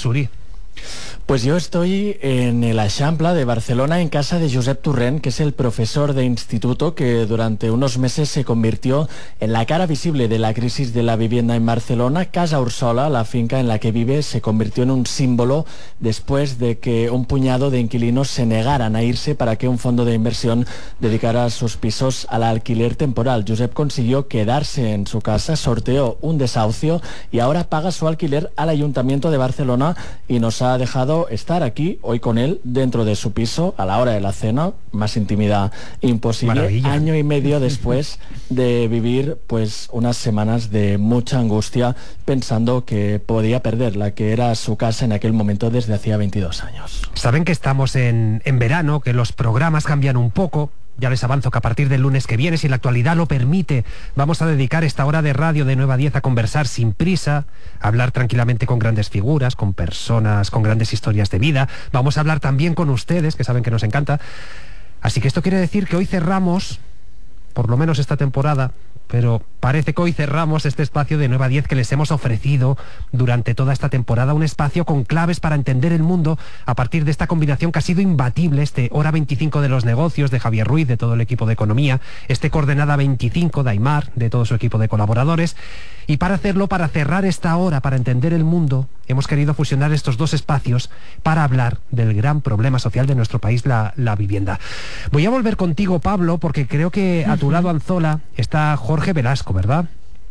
estás, Uri? Pues yo estoy en el Eixample de Barcelona, en casa de Josep Torrent, que es el profesor de instituto que durante unos meses se convirtió en la cara visible de la crisis de la vivienda en Barcelona. Casa Ursola, la finca en la que vive, se convirtió en un símbolo después de que un puñado de inquilinos se negaran a irse para que un fondo de inversión dedicara sus pisos al alquiler temporal. Josep consiguió quedarse en su casa, sorteó un desahucio y ahora paga su alquiler al Ayuntamiento de Barcelona y nos ha dejado estar aquí hoy con él dentro de su piso a la hora de la cena. Más intimidad imposible. Maravilla. Año y medio después de vivir pues unas semanas de mucha angustia pensando que podía perder la que era su casa en aquel momento desde hacía 22 años. Saben que estamos en verano, que los programas cambian un poco. Ya les avanzo que a partir del lunes que viene, si la actualidad lo permite, vamos a dedicar esta hora de radio de 9 a 10 a conversar sin prisa, a hablar tranquilamente con grandes figuras, con personas con grandes historias de vida. Vamos a hablar también con ustedes, que saben que nos encanta. Así que esto quiere decir que hoy cerramos, por lo menos esta temporada, pero parece que hoy cerramos este espacio de 9 a 10 que les hemos ofrecido durante toda esta temporada, un espacio con claves para entender el mundo a partir de esta combinación que ha sido imbatible, este Hora 25 de los negocios de Javier Ruiz, de todo el equipo de economía, este Coordenada 25 de Aimar, de todo su equipo de colaboradores. Y para hacerlo, para cerrar esta hora, para entender el mundo, hemos querido fusionar estos dos espacios para hablar del gran problema social de nuestro país, la vivienda. Voy a volver contigo, Pablo, porque creo que a tu lado, Anzola, está Jorge Velasco, ¿verdad?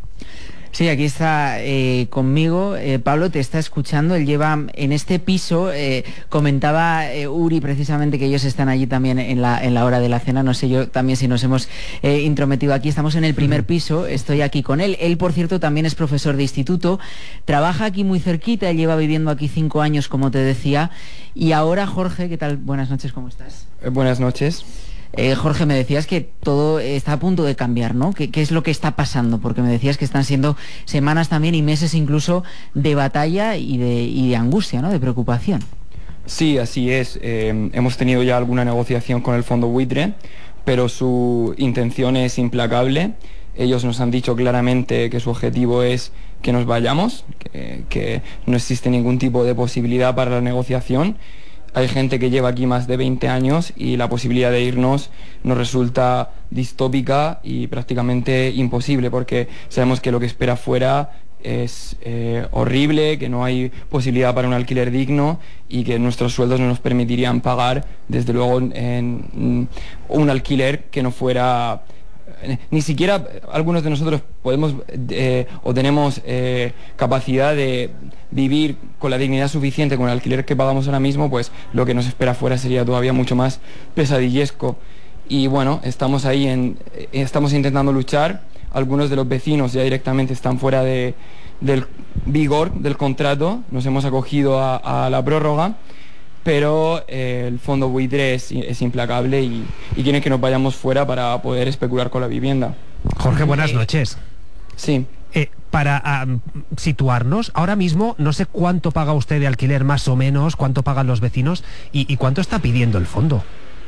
Sí, aquí está conmigo. Pablo te está escuchando. Él lleva en este piso, comentaba Uri precisamente que ellos están allí también en la hora de la cena. No sé yo también si nos hemos intrometido aquí. Estamos en el primer piso, estoy aquí con él. Él, por cierto, también es profesor de instituto. Trabaja aquí muy cerquita, él lleva viviendo aquí 5 años, como te decía. Y ahora, Jorge, ¿qué tal? Buenas noches, ¿cómo estás? Buenas noches. Jorge, me decías que todo está a punto de cambiar, ¿no? ¿Qué es lo que está pasando? Porque me decías que están siendo semanas también y meses incluso de batalla y de angustia, ¿no? De preocupación. Sí, así es. Hemos tenido ya alguna negociación con el fondo buitre, pero su intención es implacable. Ellos nos han dicho claramente que su objetivo es que nos vayamos, que no existe ningún tipo de posibilidad para la negociación. Hay gente que lleva aquí más de 20 años y la posibilidad de irnos nos resulta distópica y prácticamente imposible, porque sabemos que lo que espera afuera es horrible, que no hay posibilidad para un alquiler digno y que nuestros sueldos no nos permitirían pagar, desde luego, en un alquiler que no fuera... Ni siquiera algunos de nosotros podemos o tenemos capacidad de vivir con la dignidad suficiente con el alquiler que pagamos ahora mismo. Pues lo que nos espera afuera sería todavía mucho más pesadillesco. Y bueno, estamos ahí, estamos intentando luchar. Algunos de los vecinos ya directamente están fuera del vigor del contrato. Nos hemos acogido a la prórroga, pero el fondo buitre es implacable y quieren que nos vayamos fuera para poder especular con la vivienda. Jorge, buenas noches. Sí. Para situarnos, ahora mismo no sé cuánto paga usted de alquiler más o menos, cuánto pagan los vecinos y cuánto está pidiendo el fondo.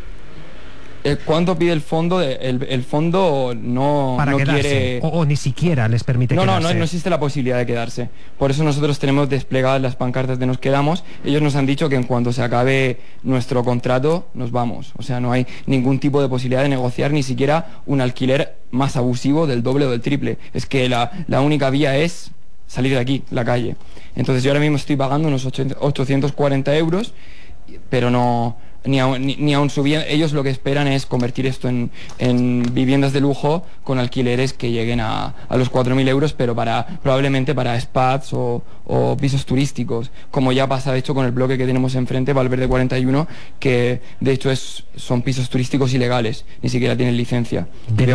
¿Cuánto pide el fondo? El fondo no quiere... O ni siquiera les permite quedarse. No existe la posibilidad de quedarse. Por eso nosotros tenemos desplegadas las pancartas de nos quedamos. Ellos nos han dicho que en cuanto se acabe nuestro contrato, nos vamos. O sea, no hay ningún tipo de posibilidad de negociar ni siquiera un alquiler más abusivo del doble o del triple. Es que la única vía es salir de aquí, la calle. Entonces yo ahora mismo estoy pagando unos 840 euros, pero no... Ni aun subiendo. Ellos lo que esperan es convertir esto en viviendas de lujo con alquileres que lleguen a los 4.000 euros, pero probablemente para spas o pisos turísticos, como ya pasa de hecho con el bloque que tenemos enfrente, Valverde 41, que de hecho son pisos turísticos ilegales, ni siquiera tienen licencia.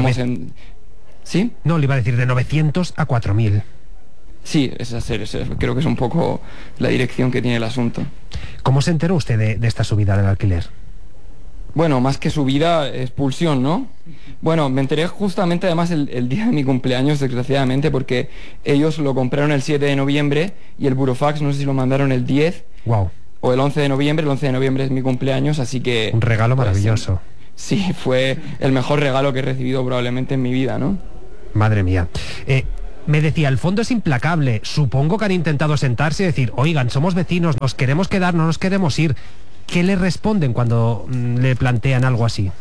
¿Sí? No, le iba a decir de 900 a 4.000. Sí, creo que es un poco la dirección que tiene el asunto. ¿Cómo se enteró usted de esta subida del alquiler? Bueno, más que subida, expulsión, ¿no? Bueno, me enteré justamente además el día de mi cumpleaños, desgraciadamente, porque ellos lo compraron el 7 de noviembre y el burofax no sé si lo mandaron el 10. Wow. O el 11 de noviembre. El 11 de noviembre es mi cumpleaños, así que... Un regalo maravilloso. Sí, fue el mejor regalo que he recibido probablemente en mi vida, ¿no? Madre mía. Me decía, el fondo es implacable. Supongo que han intentado sentarse y decir, oigan, somos vecinos, nos queremos quedar, no nos queremos ir. ¿Qué le responden cuando le plantean algo así?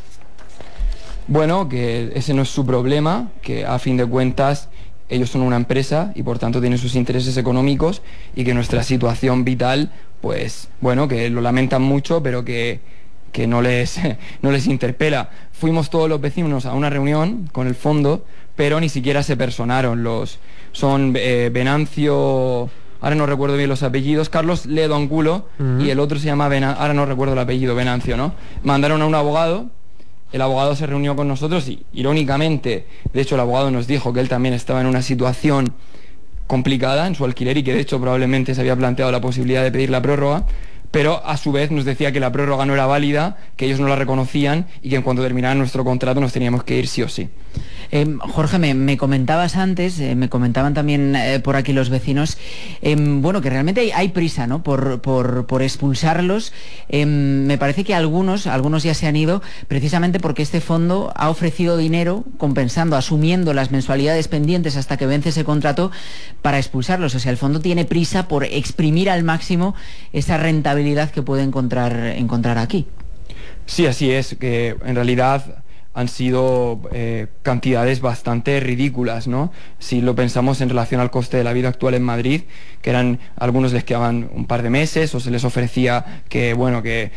Bueno, que ese no es su problema, que a fin de cuentas ellos son una empresa y por tanto tienen sus intereses económicos, y que nuestra situación vital, pues bueno, que lo lamentan mucho, pero que no les interpela. Fuimos todos los vecinos a una reunión con el fondo, pero ni siquiera se personaron. Son Venancio, ahora no recuerdo bien los apellidos, Carlos Ledo Angulo, y el otro se llama ahora no recuerdo el apellido, Venancio, ¿no? Mandaron a un abogado. El abogado se reunió con nosotros y, irónicamente, de hecho el abogado nos dijo que él también estaba en una situación complicada en su alquiler y que de hecho probablemente se había planteado la posibilidad de pedir la prórroga, pero a su vez nos decía que la prórroga no era válida, que ellos no la reconocían y que en cuanto terminara nuestro contrato nos teníamos que ir sí o sí. Jorge, me comentabas antes, me comentaban también por aquí los vecinos, bueno, que realmente hay prisa, ¿no?, por expulsarlos. Me parece que algunos ya se han ido precisamente porque este fondo ha ofrecido dinero compensando, asumiendo las mensualidades pendientes hasta que vence ese contrato para expulsarlos. O sea, el fondo tiene prisa por exprimir al máximo esa rentabilidad que puede encontrar aquí. Sí, así es, que en realidad han sido cantidades bastante ridículas, ¿no? Si lo pensamos en relación al coste de la vida actual en Madrid, que eran, algunos les quedaban un par de meses o se les ofrecía que, bueno, que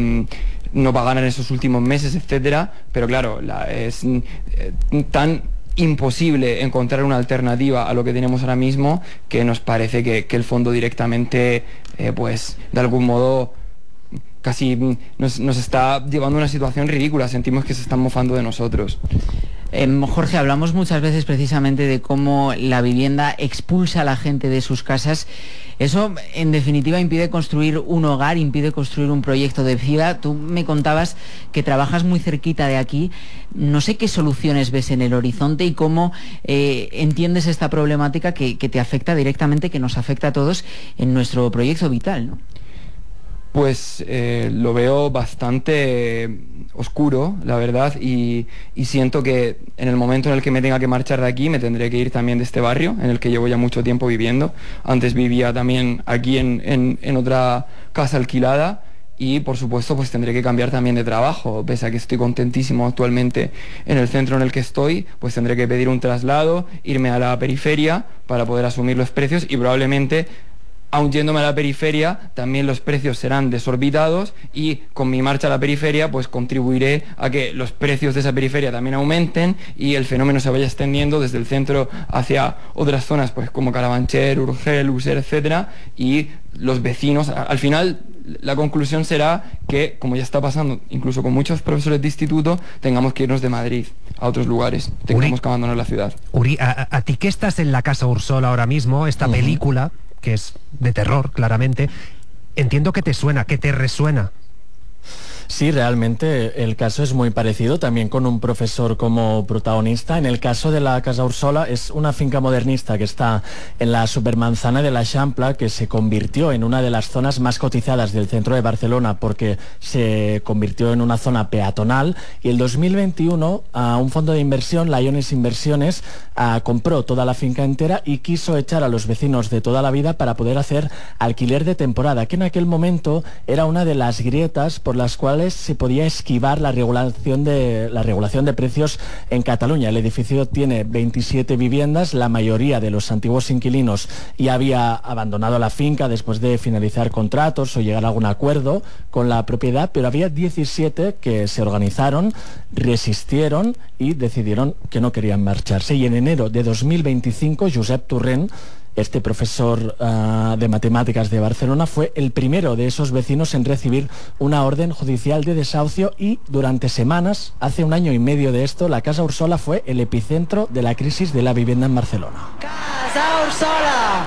no pagaran esos últimos meses, etcétera, pero claro, es tan imposible encontrar una alternativa a lo que tenemos ahora mismo que nos parece que el fondo directamente, pues, de algún modo casi nos está llevando a una situación ridícula. Sentimos que se están mofando de nosotros. Jorge, hablamos muchas veces precisamente de cómo la vivienda expulsa a la gente de sus casas. Eso, en definitiva, impide construir un hogar, impide construir un proyecto de vida. Tú me contabas que trabajas muy cerquita de aquí. No sé qué soluciones ves en el horizonte y cómo entiendes esta problemática que te afecta directamente, que nos afecta a todos en nuestro proyecto vital, ¿no? Pues lo veo bastante oscuro, la verdad, y siento que en el momento en el que me tenga que marchar de aquí me tendré que ir también de este barrio en el que llevo ya mucho tiempo viviendo. Antes vivía también aquí en otra casa alquilada y por supuesto pues tendré que cambiar también de trabajo. Pese a que estoy contentísimo actualmente en el centro en el que estoy, pues tendré que pedir un traslado, irme a la periferia para poder asumir los precios y probablemente, aun yéndome a la periferia, también los precios serán desorbitados y con mi marcha a la periferia pues contribuiré a que los precios de esa periferia también aumenten y el fenómeno se vaya extendiendo desde el centro hacia otras zonas pues como Carabanchel, Urgel, User, etcétera, y los vecinos, al final la conclusión será que, como ya está pasando incluso con muchos profesores de instituto, tengamos que irnos de Madrid a otros lugares, tengamos que abandonar la ciudad. Uri, a ti que estás en la Casa Ursola ahora mismo, esta película que es de terror, claramente, entiendo que te suena, que te resuena. Sí, realmente el caso es muy parecido, también con un profesor como protagonista. En el caso de la Casa Ursola es una finca modernista que está en la supermanzana de l'Eixample, que se convirtió en una de las zonas más cotizadas del centro de Barcelona porque se convirtió en una zona peatonal, y el 2021 un fondo de inversión, Liones Inversiones, compró toda la finca entera y quiso echar a los vecinos de toda la vida para poder hacer alquiler de temporada, que en aquel momento era una de las grietas por las cuales se podía esquivar la regulación de precios en Cataluña. El edificio tiene 27 viviendas, la mayoría de los antiguos inquilinos ya había abandonado la finca después de finalizar contratos o llegar a algún acuerdo con la propiedad, pero había 17 que se organizaron, resistieron y decidieron que no querían marcharse. Y en enero de 2025, Josep Torrent, este profesor de matemáticas de Barcelona, fue el primero de esos vecinos en recibir una orden judicial de desahucio y durante semanas, hace un año y medio de esto, la Casa Ursola fue el epicentro de la crisis de la vivienda en Barcelona. ¡Casa Ursola!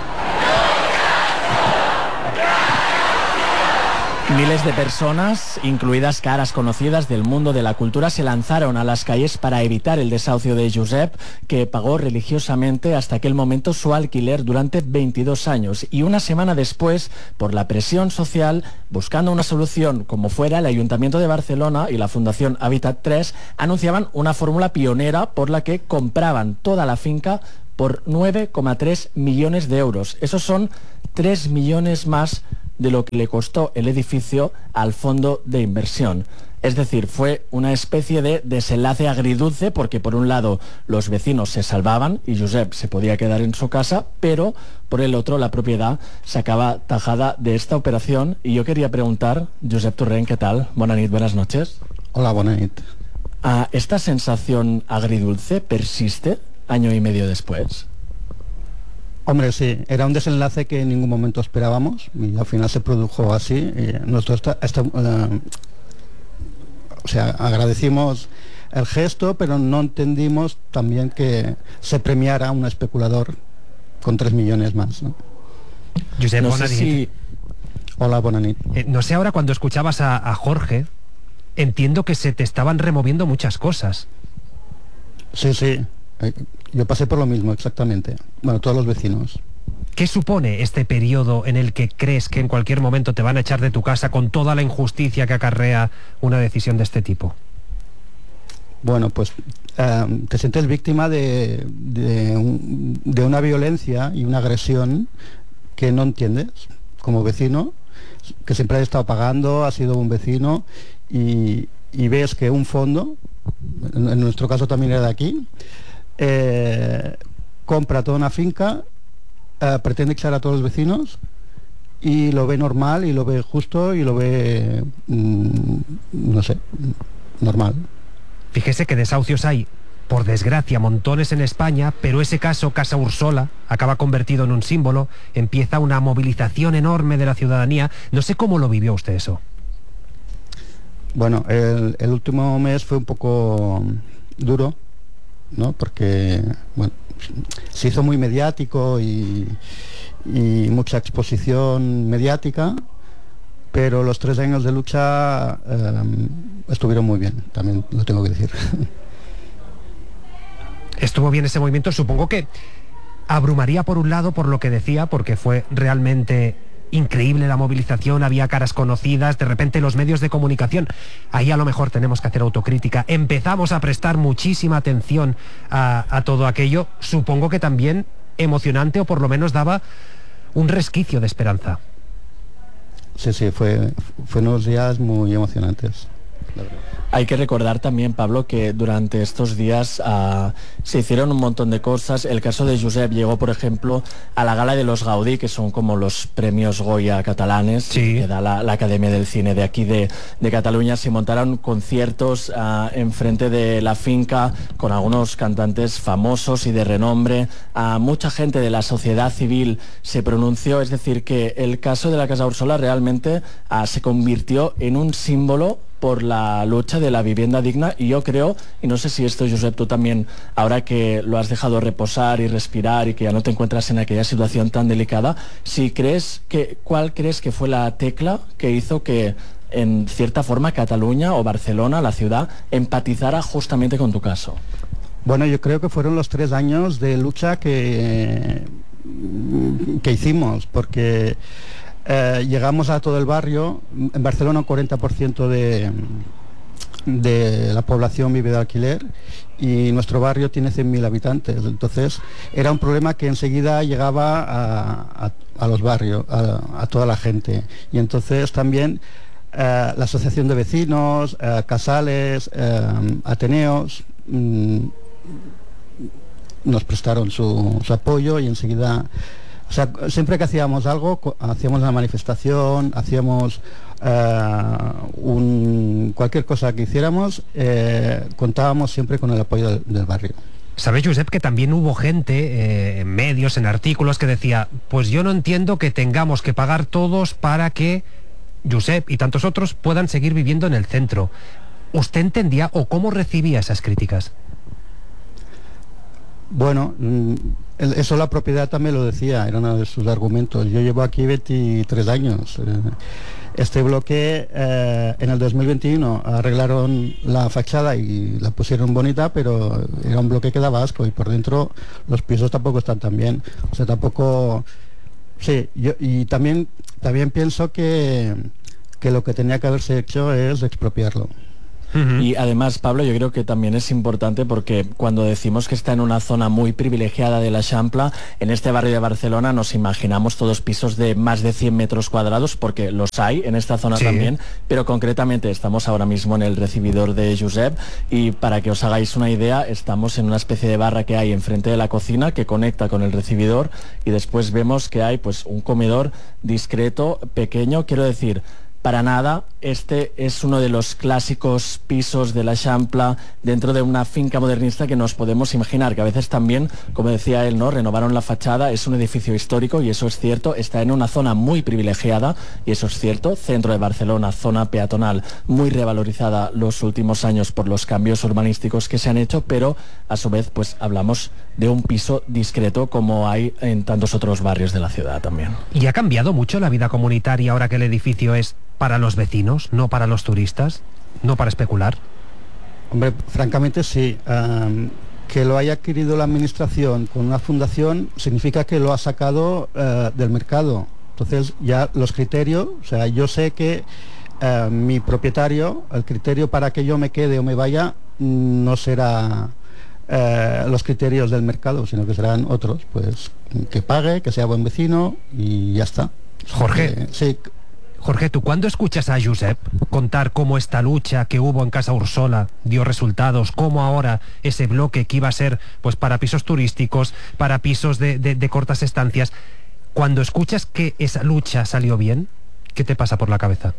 Miles de personas, incluidas caras conocidas del mundo de la cultura, se lanzaron a las calles para evitar el desahucio de Josep, que pagó religiosamente hasta aquel momento su alquiler durante 22 años. Y una semana después, por la presión social, buscando una solución como fuera, el Ayuntamiento de Barcelona y la Fundación Habitat 3 anunciaban una fórmula pionera por la que compraban toda la finca por 9,3 millones de euros. Esos son 3 millones más de lo que le costó el edificio al fondo de inversión. Es decir, fue una especie de desenlace agridulce porque por un lado los vecinos se salvaban y Josep se podía quedar en su casa, pero por el otro la propiedad sacaba tajada de esta operación. Y yo quería preguntar, Josep Torrent, ¿qué tal? Buenas noches. Hola, buenas noches. ¿Esta sensación agridulce persiste año y medio después? Hombre, sí, era un desenlace que en ningún momento esperábamos y al final se produjo así. Nosotros agradecimos el gesto, pero no entendimos también que se premiara a un especulador con 3 millones más, ¿no? Josep, no sé si... Hola, buenas noches. No sé, ahora cuando escuchabas a Jorge, entiendo que se te estaban removiendo muchas cosas. Sí, sí. Yo pasé por lo mismo, exactamente. Bueno, todos los vecinos. ¿Qué supone este periodo en el que crees que en cualquier momento te van a echar de tu casa con toda la injusticia que acarrea una decisión de este tipo? Bueno, pues te sientes víctima de una violencia y una agresión que no entiendes como vecino, que siempre has estado pagando, has sido un vecino y ves que un fondo, en nuestro caso también era de aquí, compra toda una finca, pretende echar a todos los vecinos y lo ve normal y lo ve justo y lo ve, no sé, normal. Fíjese que desahucios hay, por desgracia, montones en España, pero ese caso, Casa Ursola, acaba convertido en un símbolo, empieza una movilización enorme de la ciudadanía. No sé cómo lo vivió usted eso. Bueno, el último mes fue un poco duro, ¿no? Porque, bueno, se hizo muy mediático y mucha exposición mediática, pero los 3 años de lucha estuvieron muy bien, también lo tengo que decir. Estuvo bien ese movimiento, supongo que abrumaría por un lado por lo que decía, porque fue realmente increíble la movilización, había caras conocidas, de repente los medios de comunicación, ahí a lo mejor tenemos que hacer autocrítica, empezamos a prestar muchísima atención a todo aquello, supongo que también emocionante o por lo menos daba un resquicio de esperanza. Sí, fue unos días muy emocionantes, la verdad. Hay que recordar también, Pablo, que durante estos días se hicieron un montón de cosas. El caso de Josep llegó, por ejemplo, a la gala de los Gaudí, que son como los premios Goya catalanes, sí, que da la Academia del Cine de aquí de Cataluña. Se montaron conciertos enfrente de la finca con algunos cantantes famosos y de renombre. Mucha gente de la sociedad civil se pronunció, es decir, que el caso de la Casa Ursola realmente se convirtió en un símbolo por la lucha de la vivienda digna. Y yo creo, y no sé si esto, Josep, tú también, ahora que lo has dejado reposar y respirar y que ya no te encuentras en aquella situación tan delicada, ¿cuál crees que fue la tecla que hizo que, en cierta forma, Cataluña o Barcelona, la ciudad, empatizara justamente con tu caso? Bueno, yo creo que fueron los 3 años de lucha que hicimos, porque llegamos a todo el barrio. En Barcelona un 40% de la población vive de alquiler y nuestro barrio tiene 100.000 habitantes. Entonces era un problema que enseguida llegaba a los barrios, a toda la gente. Y entonces también la asociación de vecinos, casales, ateneos, nos prestaron su apoyo y enseguida... O sea, siempre que hacíamos algo, hacíamos una manifestación, hacíamos cualquier cosa que hiciéramos, contábamos siempre con el apoyo del barrio. ¿Sabes, Josep, que también hubo gente en medios, en artículos, que decía, pues yo no entiendo que tengamos que pagar todos para que Josep y tantos otros puedan seguir viviendo en el centro? ¿Usted entendía o cómo recibía esas críticas? Bueno, eso la propiedad también lo decía, era uno de sus argumentos. Yo llevo aquí 23 años. Este bloque en el 2021 arreglaron la fachada y la pusieron bonita, pero era un bloque que daba asco y por dentro los pisos tampoco están tan bien. O sea, tampoco... Sí, y también pienso que lo que tenía que haberse hecho es expropiarlo. Y además, Pablo, yo creo que también es importante porque cuando decimos que está en una zona muy privilegiada de la Eixample, en este barrio de Barcelona nos imaginamos todos pisos de más de 100 metros cuadrados, porque los hay en esta zona también, pero concretamente estamos ahora mismo en el recibidor de Josep, y para que os hagáis una idea, estamos en una especie de barra que hay enfrente de la cocina que conecta con el recibidor, y después vemos que hay pues un comedor discreto, pequeño, quiero decir, para nada, este es uno de los clásicos pisos de la Eixample dentro de una finca modernista que nos podemos imaginar, que a veces también, como decía él, ¿no?, renovaron la fachada. Es un edificio histórico y eso es cierto, está en una zona muy privilegiada y eso es cierto, centro de Barcelona, zona peatonal muy revalorizada los últimos años por los cambios urbanísticos que se han hecho, pero a su vez pues hablamos de un piso discreto como hay en tantos otros barrios de la ciudad también. ¿Y ha cambiado mucho la vida comunitaria ahora que el edificio es para los vecinos, no para los turistas, no para especular? Hombre, francamente sí. Que lo haya adquirido la administración con una fundación significa que lo ha sacado del mercado. Entonces ya los criterios, o sea, yo sé que mi propietario, el criterio para que yo me quede o me vaya no será los criterios del mercado, sino que serán otros, pues que pague, que sea buen vecino y ya está. Jorge. Sí. Jorge, ¿tú cuándo escuchas a Josep contar cómo esta lucha que hubo en Casa Ursola dio resultados, cómo ahora ese bloque que iba a ser pues para pisos turísticos, para pisos de cortas estancias, cuando escuchas que esa lucha salió bien, ¿qué te pasa por la cabeza?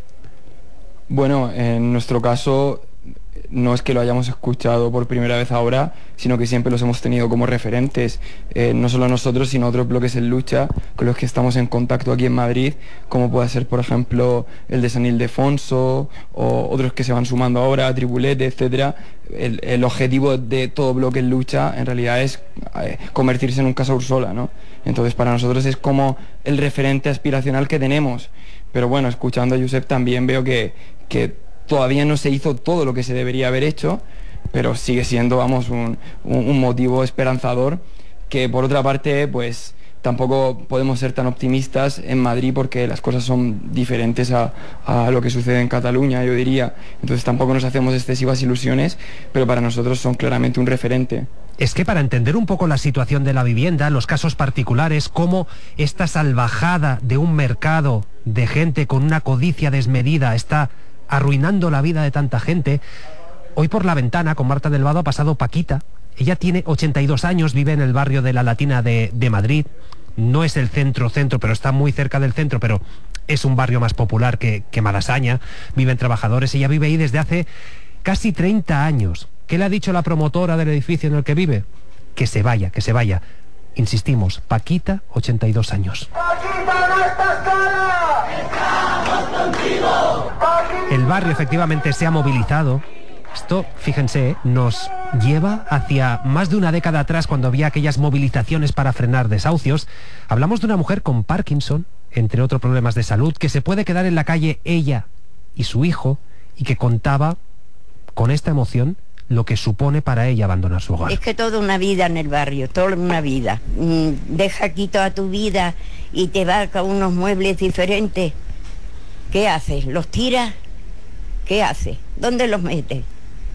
Bueno, en nuestro caso no es que lo hayamos escuchado por primera vez ahora, sino que siempre los hemos tenido como referentes, no solo nosotros, sino otros bloques en lucha con los que estamos en contacto aquí en Madrid, como puede ser, por ejemplo, el de San Ildefonso, o otros que se van sumando ahora, Tribulete, etcétera. El objetivo de todo bloque en lucha, en realidad, es convertirse en un Casa Ursola, ¿no? Entonces, para nosotros es como el referente aspiracional que tenemos. Pero bueno, escuchando a Josep también veo que todavía no se hizo todo lo que se debería haber hecho, pero sigue siendo, vamos, un motivo esperanzador, que por otra parte, pues tampoco podemos ser tan optimistas en Madrid porque las cosas son diferentes a lo que sucede en Cataluña, yo diría. Entonces tampoco nos hacemos excesivas ilusiones, pero para nosotros son claramente un referente. Es que para entender un poco la situación de la vivienda, los casos particulares, cómo esta salvajada de un mercado de gente con una codicia desmedida está arruinando la vida de tanta gente. Hoy por la ventana con Marta del Vado ha pasado Paquita. Ella tiene 82 años, vive en el barrio de la Latina de Madrid. No es el centro, pero está muy cerca del centro, pero es un barrio más popular que Malasaña. Viven trabajadores. Ella vive ahí desde hace casi 30 años. ¿Qué le ha dicho la promotora del edificio en el que vive? Que se vaya, que se vaya. Insistimos, Paquita, 82 años. ¡Paquita, no estás sola! ¡Estamos contigo! El barrio efectivamente se ha movilizado. Esto, fíjense, nos lleva hacia más de una década atrás, cuando había aquellas movilizaciones para frenar desahucios. Hablamos de una mujer con Parkinson, entre otros problemas de salud, que se puede quedar en la calle ella y su hijo, y que contaba con esta emoción lo que supone para ella abandonar su hogar. Es que toda una vida en el barrio, toda una vida. Deja aquí toda tu vida y te vas con unos muebles diferentes. ¿Qué haces? ¿Los tiras? ¿Qué haces? ¿Dónde los metes?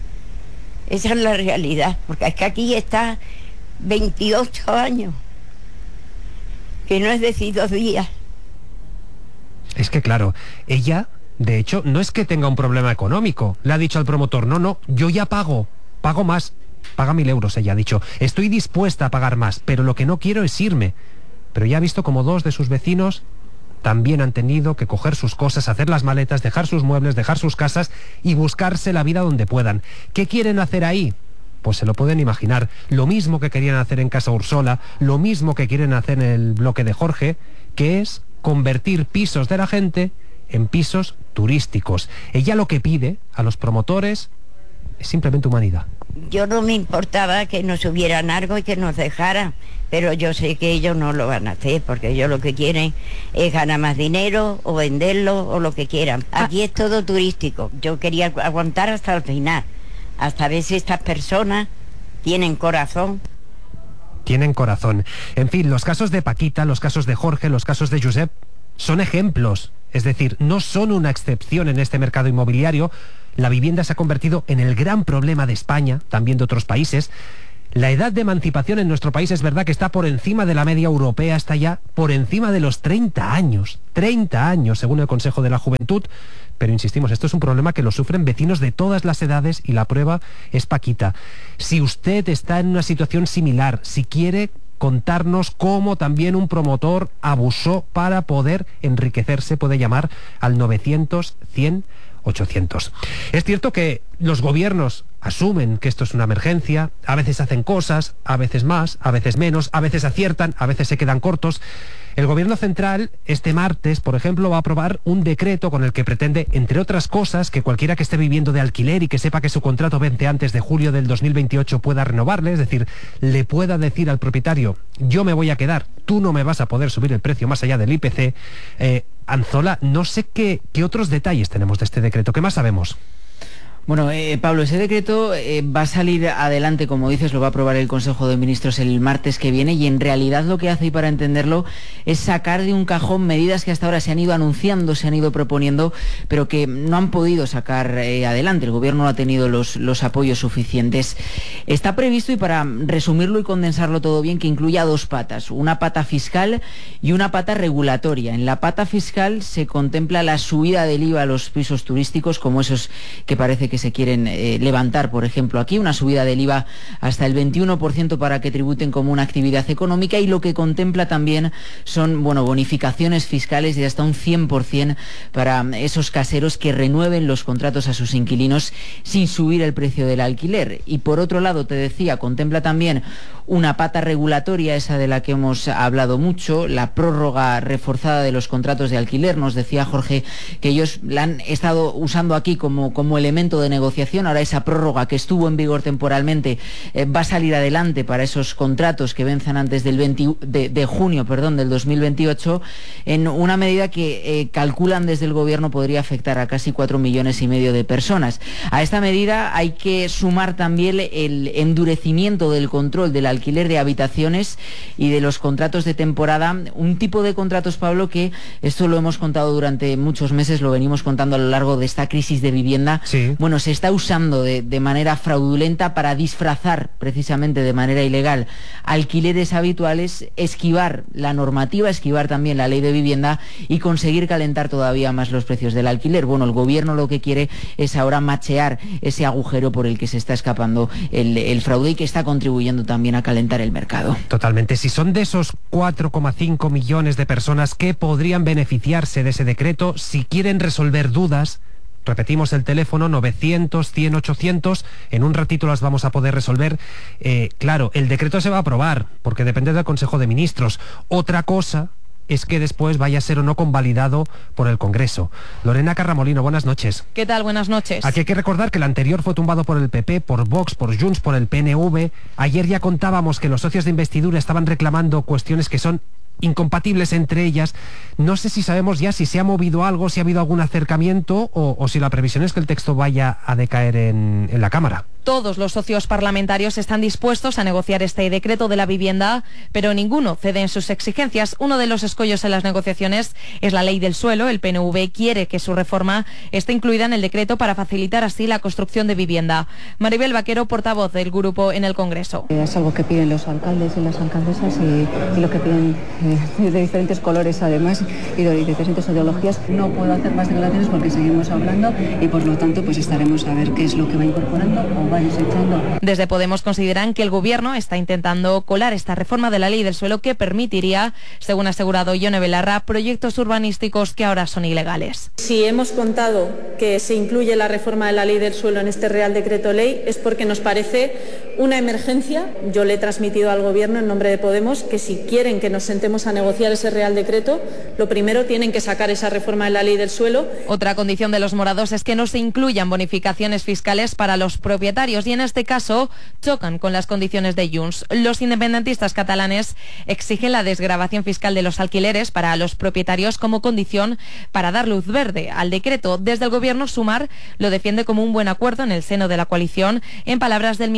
Esa es la realidad, porque es que aquí está 28 años, que no es decir 2 días. Es que claro, ella, de hecho, no es que tenga un problema económico. Le ha dicho al promotor, no, yo ya pago más, paga 1.000 euros, ella ha dicho. Estoy dispuesta a pagar más, pero lo que no quiero es irme. Pero ya ha visto como 2 de sus vecinos también han tenido que coger sus cosas, hacer las maletas, dejar sus muebles, dejar sus casas y buscarse la vida donde puedan. ¿Qué quieren hacer ahí? Pues se lo pueden imaginar. Lo mismo que querían hacer en Casa Ursola, lo mismo que quieren hacer en el bloque de Jorge, que es convertir pisos de la gente en pisos turísticos. Ella lo que pide a los promotores es simplemente humanidad. Yo no me importaba que nos subieran algo y que nos dejaran, pero yo sé que ellos no lo van a hacer, porque ellos lo que quieren es ganar más dinero o venderlo o lo que quieran. Aquí es todo turístico. Yo quería aguantar hasta el final, hasta ver si estas personas tienen corazón. Tienen corazón. En fin, los casos de Paquita, los casos de Jorge, los casos de Josep son ejemplos Es decir, no son una excepción en este mercado inmobiliario. La vivienda se ha convertido en el gran problema de España, también de otros países. La edad de emancipación en nuestro país es verdad que está por encima de la media europea, está ya por encima de los 30 años, según el Consejo de la Juventud. Pero insistimos, esto es un problema que lo sufren vecinos de todas las edades y la prueba es Paquita. Si usted está en una situación similar, si quiere contarnos cómo también un promotor abusó para poder enriquecerse, puede llamar al 900 100 800. Es cierto que los gobiernos asumen que esto es una emergencia, a veces hacen cosas, a veces más, a veces menos, a veces aciertan, a veces se quedan cortos. El Gobierno Central, este martes, por ejemplo, va a aprobar un decreto con el que pretende, entre otras cosas, que cualquiera que esté viviendo de alquiler y que sepa que su contrato vence antes de julio del 2028 pueda renovarle, es decir, le pueda decir al propietario, yo me voy a quedar, tú no me vas a poder subir el precio más allá del IPC. Anzola, no sé qué otros detalles tenemos de este decreto, ¿qué más sabemos? Bueno, Pablo, ese decreto va a salir adelante, como dices, lo va a aprobar el Consejo de Ministros el martes que viene, y en realidad lo que hace, y para entenderlo, es sacar de un cajón medidas que hasta ahora se han ido anunciando, se han ido proponiendo, pero que no han podido sacar adelante. El Gobierno no ha tenido los apoyos suficientes. Está previsto, y para resumirlo y condensarlo todo bien, que incluya dos patas, una pata fiscal y una pata regulatoria. En la pata fiscal se contempla la subida del IVA a los pisos turísticos, como esos que parece que se quieren levantar, por ejemplo, aquí, una subida del IVA hasta el 21% para que tributen como una actividad económica, y lo que contempla también son, bonificaciones fiscales de hasta un 100% para esos caseros que renueven los contratos a sus inquilinos sin subir el precio del alquiler. Y por otro lado, te decía, contempla también una pata regulatoria, esa de la que hemos hablado mucho, la prórroga reforzada de los contratos de alquiler. Nos decía Jorge que ellos la han estado usando aquí como elemento de negociación. Ahora esa prórroga, que estuvo en vigor temporalmente, va a salir adelante para esos contratos que venzan antes del de junio del 2028, en una medida que calculan desde el Gobierno podría afectar a casi 4,5 millones de personas. A esta medida hay que sumar también el endurecimiento del control del alquiler de habitaciones y de los contratos de temporada, un tipo de contratos, Pablo, que esto lo hemos contado durante muchos meses, lo venimos contando a lo largo de esta crisis de vivienda. Sí. Se está usando de manera fraudulenta para disfrazar, precisamente de manera ilegal, alquileres habituales, esquivar la normativa, esquivar también la ley de vivienda y conseguir calentar todavía más los precios del alquiler. El Gobierno lo que quiere es ahora machear ese agujero por el que se está escapando el fraude, y que está contribuyendo también a calentar el mercado. Totalmente. Si son de esos 4,5 millones de personas que podrían beneficiarse de ese decreto, si quieren resolver dudas, repetimos el teléfono 900 100 800, en un ratito las vamos a poder resolver. Claro, el decreto se va a aprobar porque depende del Consejo de Ministros. Otra cosa es que después vaya a ser o no convalidado por el Congreso. Lorena Carramolino, buenas noches. ¿Qué tal? Buenas noches. Aquí hay que recordar que el anterior fue tumbado por el PP, por Vox, por Junts, por el PNV. Ayer ya contábamos que los socios de investidura estaban reclamando cuestiones que son incompatibles entre ellas. No sé si sabemos ya si se ha movido algo, si ha habido algún acercamiento o si la previsión es que el texto vaya a decaer en la Cámara. Todos los socios parlamentarios están dispuestos a negociar este decreto de la vivienda, pero ninguno cede en sus exigencias. Uno de los escollos en las negociaciones es la ley del suelo. El PNV quiere que su reforma esté incluida en el decreto para facilitar así la construcción de vivienda. Maribel Vaquero, portavoz del grupo en el Congreso. Es algo que piden los alcaldes y las alcaldesas y lo que piden de diferentes colores además y de diferentes ideologías. No puedo hacer más declaraciones porque seguimos hablando y por lo tanto pues estaremos a ver qué es lo que va incorporando o va desechando. Desde Podemos consideran que el Gobierno está intentando colar esta reforma de la ley del suelo que permitiría, según ha asegurado Ione Belarra, proyectos urbanísticos que ahora son ilegales. Si hemos contado que se incluye la reforma de la ley del suelo en este Real Decreto Ley es porque nos parece una emergencia. Yo le he transmitido al Gobierno en nombre de Podemos que si quieren que nos sentemos a negociar ese Real Decreto, lo primero tienen que sacar esa reforma de la ley del suelo. Otra condición de los morados es que no se incluyan bonificaciones fiscales para los propietarios y en este caso chocan con las condiciones de Junts. Los independentistas catalanes exigen la desgravación fiscal de los alquileres para los propietarios como condición para dar luz verde al decreto. Desde el Gobierno, Sumar lo defiende como un buen acuerdo en el seno de la coalición, en palabras del ministro Hurtado.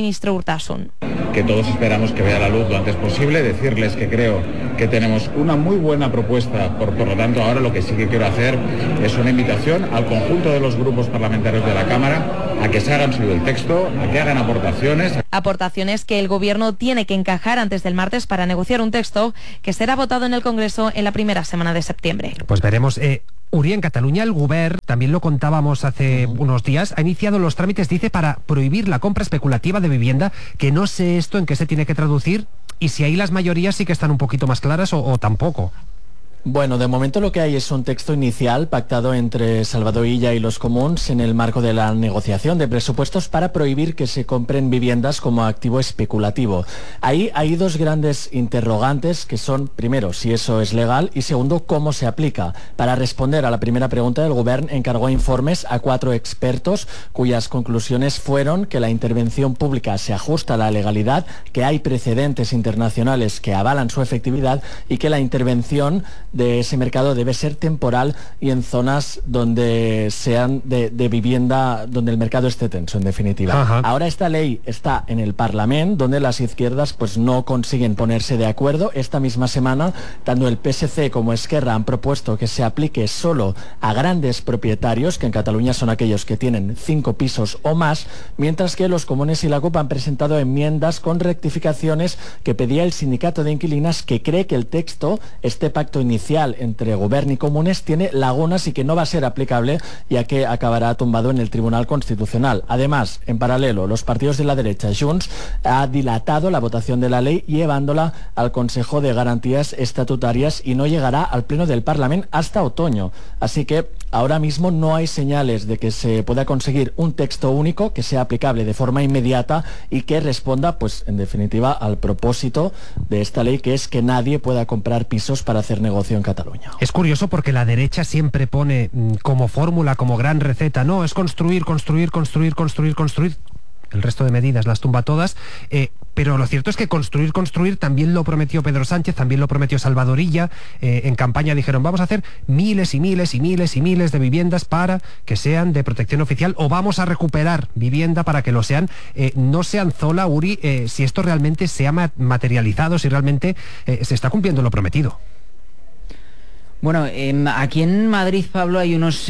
Xehetasun. Que todos esperamos que vea la luz lo antes posible, decirles que creo que tenemos una muy buena propuesta, por lo tanto ahora lo que sí que quiero hacer es una invitación al conjunto de los grupos parlamentarios de la Cámara a que se hagan suyo el texto, a que hagan aportaciones. Aportaciones que el Gobierno tiene que encajar antes del martes para negociar un texto que será votado en el Congreso en la primera semana de septiembre. Pues veremos. Uri, en Cataluña el Govern, también lo contábamos hace unos días, ha iniciado los trámites, dice, para prohibir la compra especulativa de vivienda, que no sé esto en qué se tiene que traducir y si ahí las mayorías sí que están un poquito más claras o tampoco. Bueno, de momento lo que hay es un texto inicial pactado entre Salvador Illa y los comuns en el marco de la negociación de presupuestos para prohibir que se compren viviendas como activo especulativo. Ahí hay dos grandes interrogantes que son, primero, si eso es legal y segundo, cómo se aplica. Para responder a la primera pregunta, el Govern encargó informes a 4 expertos cuyas conclusiones fueron que la intervención pública se ajusta a la legalidad, que hay precedentes internacionales que avalan su efectividad y que la intervención de ese mercado debe ser temporal y en zonas donde sean de vivienda, donde el mercado esté tenso, en definitiva. Ajá. Ahora esta ley está en el Parlamento, donde las izquierdas pues no consiguen ponerse de acuerdo. Esta misma semana, tanto el PSC como Esquerra han propuesto que se aplique solo a grandes propietarios, que en Cataluña son aquellos que tienen 5 pisos o más, mientras que los comunes y la CUP han presentado enmiendas con rectificaciones que pedía el sindicato de inquilinas, que cree que el texto, este pacto inicial entre Govern y comunes, tiene lagunas y que no va a ser aplicable, ya que acabará tumbado en el Tribunal Constitucional. Además, en paralelo, los partidos de la derecha, Junts, ha dilatado la votación de la ley llevándola al Consejo de Garantías Estatutarias y no llegará al Pleno del Parlamento hasta otoño. Así que ahora mismo no hay señales de que se pueda conseguir un texto único que sea aplicable de forma inmediata y que responda, pues, en definitiva, al propósito de esta ley, que es que nadie pueda comprar pisos para hacer negocio en Cataluña. Es curioso porque la derecha siempre pone como fórmula, como gran receta, no, es construir. El resto de medidas las tumba todas, pero lo cierto es que construir también lo prometió Pedro Sánchez, también lo prometió Salvador Illa. En campaña dijeron, vamos a hacer miles y miles de viviendas para que sean de protección oficial, o vamos a recuperar vivienda para que lo sean. No sean Zola, Uri, si esto realmente se ha materializado, si realmente se está cumpliendo lo prometido. Bueno, aquí en Madrid, Pablo, hay unos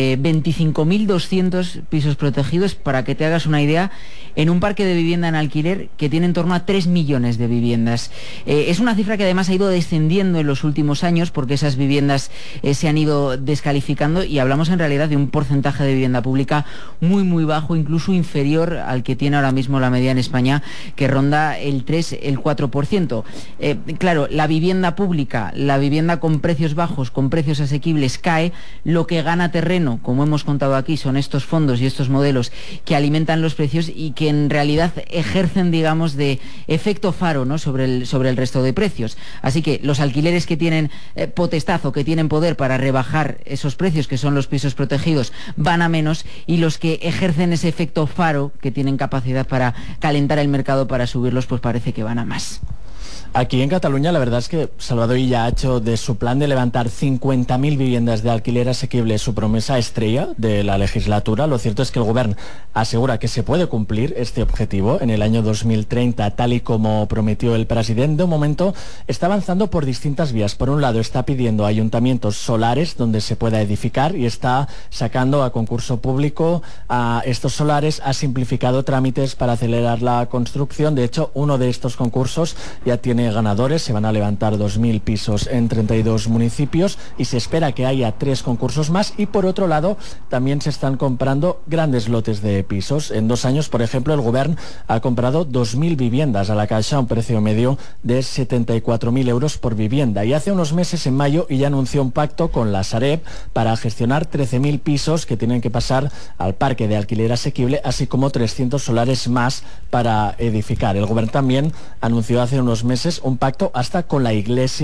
25.200 pisos protegidos, para que te hagas una idea, en un parque de vivienda en alquiler que tiene en torno a 3 millones de viviendas. Es una cifra que además ha ido descendiendo en los últimos años porque esas viviendas se han ido descalificando, y hablamos en realidad de un porcentaje de vivienda pública muy, muy bajo, incluso inferior al que tiene ahora mismo la media en España, que ronda el 3, el 4%. Claro, la vivienda pública, la vivienda con precios bajos, con precios asequibles, cae. Lo que gana terreno, como hemos contado aquí, son estos fondos y estos modelos que alimentan los precios y que en realidad ejercen, digamos, de efecto faro, ¿no?, sobre el resto de precios. Así que los alquileres que tienen potestad o que tienen poder para rebajar esos precios, que son los pisos protegidos, van a menos, y los que ejercen ese efecto faro, que tienen capacidad para calentar el mercado, para subirlos, pues parece que van a más. Aquí en Cataluña la verdad es que Salvador Illa ha hecho de su plan de levantar 50.000 viviendas de alquiler asequible su promesa estrella de la legislatura. Lo cierto es que el Govern asegura que se puede cumplir este objetivo en el año 2030, tal y como prometió el presidente. De momento está avanzando por distintas vías. Por un lado, está pidiendo ayuntamientos solares donde se pueda edificar y está sacando a concurso público a estos solares. Ha simplificado trámites para acelerar la construcción. De hecho, uno de estos concursos ya tiene ganadores. Se van a levantar 2.000 pisos en 32 municipios y se espera que haya 3 concursos más. Y por otro lado, también se están comprando grandes lotes de pisos. En 2 años, por ejemplo, el Govern ha comprado 2.000 viviendas a la Caixa a un precio medio de 74.000 euros por vivienda. Y hace unos meses, en mayo, ya anunció un pacto con la Sareb para gestionar 13.000 pisos que tienen que pasar al parque de alquiler asequible, así como 300 solares más para edificar. El Govern también anunció hace unos meses un pacto hasta con la Iglesia,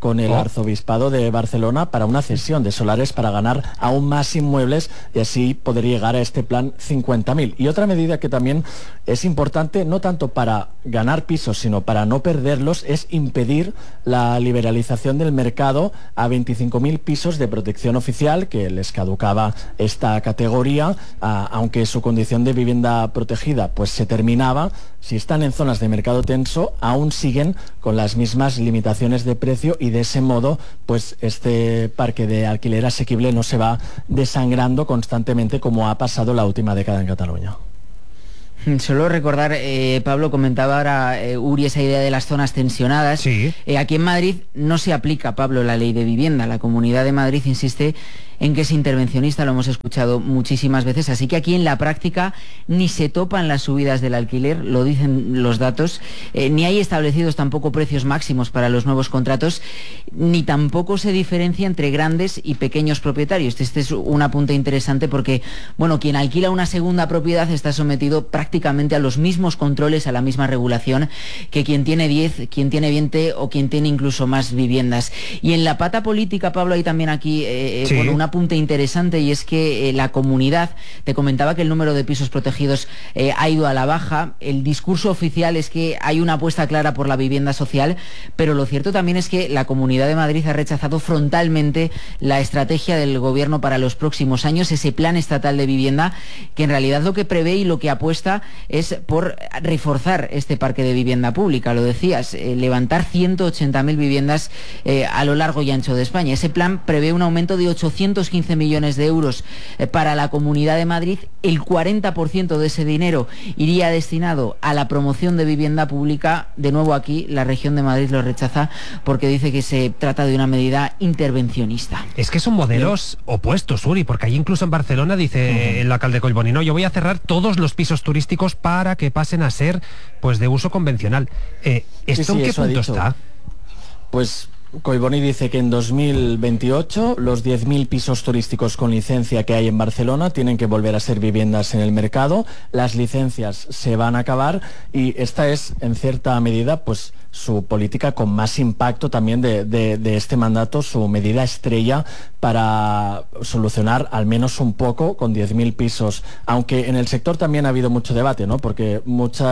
con el Arzobispado de Barcelona para una cesión de solares para ganar aún más inmuebles y así poder llegar a este plan 50.000. Y otra medida que también es importante, no tanto para ganar pisos, sino para no perderlos, es impedir la liberalización del mercado a 25.000 pisos de protección oficial, que les caducaba esta categoría, aunque su condición de vivienda protegida pues se terminaba. Si están en zonas de mercado tenso, aún siguen con las mismas limitaciones de precio y de ese modo pues este parque de alquiler asequible no se va desangrando constantemente como ha pasado la última década en Cataluña. Solo recordar, Pablo, comentaba ahora Uri esa idea de las zonas tensionadas. Sí. Aquí en Madrid no se aplica, Pablo, la ley de vivienda. La Comunidad de Madrid insiste en que es intervencionista, lo hemos escuchado muchísimas veces, así que aquí en la práctica ni se topan las subidas del alquiler, lo dicen los datos, ni hay establecidos tampoco precios máximos para los nuevos contratos, ni tampoco se diferencia entre grandes y pequeños propietarios. Este es un apunte interesante porque, bueno, quien alquila una segunda propiedad está sometido prácticamente a los mismos controles, a la misma regulación que quien tiene 10, quien tiene 20 o quien tiene incluso más viviendas. Y en la pata política, Pablo, hay también aquí sí, bueno, un apunte interesante, y es que la comunidad, te comentaba que el número de pisos protegidos ha ido a la baja. El discurso oficial es que hay una apuesta clara por la vivienda social, pero lo cierto también es que la Comunidad de Madrid ha rechazado frontalmente la estrategia del gobierno para los próximos años, ese plan estatal de vivienda, que en realidad lo que prevé y lo que apuesta es por reforzar este parque de vivienda pública, lo decías, levantar 180.000 viviendas a lo largo y ancho de España. Ese plan prevé un aumento de 815 millones de euros para la Comunidad de Madrid. El 40% de ese dinero iría destinado a la promoción de vivienda pública. De nuevo aquí la región de Madrid lo rechaza porque dice que se trata de una medida intervencionista. Es que son modelos opuestos, Uri, porque allí incluso en Barcelona dice el alcalde Collboni, no, yo voy a cerrar todos los pisos turísticos para que pasen a ser pues de uso convencional. ¿Esto en qué punto está? Pues Collboni dice que en 2028 los 10.000 pisos turísticos con licencia que hay en Barcelona tienen que volver a ser viviendas en el mercado. Las licencias se van a acabar y esta es, en cierta medida, pues su política con más impacto también de este mandato, su medida estrella para solucionar al menos un poco con 10.000 pisos, aunque en el sector también ha habido mucho debate, ¿no? Porque